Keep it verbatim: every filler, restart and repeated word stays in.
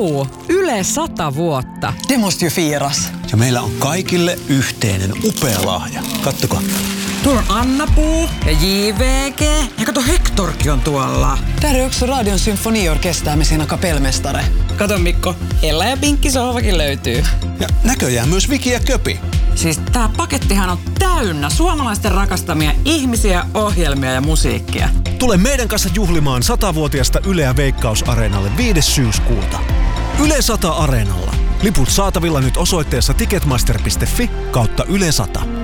Vau! Yle sata vuotta. Demost ju firas. Ja meillä on kaikille yhteinen upea lahja. Kattokaa. Tuolla on Anna-Puu ja J V G. Ja kato, Hektorkin on tuolla. Där är också Radion symfoniorkester med sina kapellmästare. Kato Mikko, Ella ja Pinkki sohvakin löytyy. Ja näköjään myös Viki ja Köpi. Siis tää pakettihan on täynnä suomalaisten rakastamia ihmisiä, ohjelmia ja musiikkia. Tule meidän kanssa juhlimaan satavuotiaasta Yleä Veikkaus-areenalle viides syyskuuta. Yle sata Areenalla. Liput saatavilla nyt osoitteessa ticketmaster piste fi kautta Yle sata.